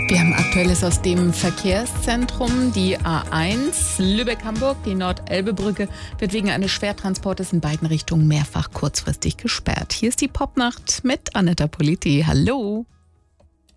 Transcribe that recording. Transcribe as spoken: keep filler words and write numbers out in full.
Wir haben Aktuelles aus dem Verkehrszentrum. Die A eins Lübeck-Hamburg, die Nord-Elbe-Brücke, wird wegen eines Schwertransportes in beiden Richtungen mehrfach kurzfristig gesperrt. Hier ist die Popnacht mit Anetta Politi. Hallo.